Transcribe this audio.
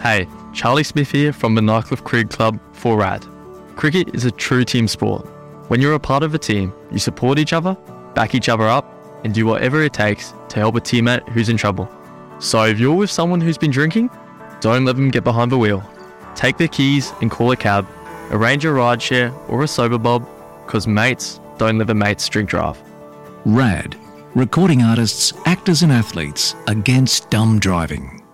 Hey, Charlie Smith here from the Nycliffe Cricket Club for RAD. Cricket is a true team sport. When you're a part of a team, you support each other, back each other up, and do whatever it takes to help a teammate who's in trouble. So if you're with someone who's been drinking, don't let them get behind the wheel. Take their keys and call a cab, arrange a ride share or a sober bob, because mates don't let the mates drink drive. RAD, recording artists, actors and athletes against dumb driving.